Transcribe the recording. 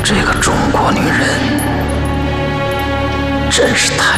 这个中国女人真是太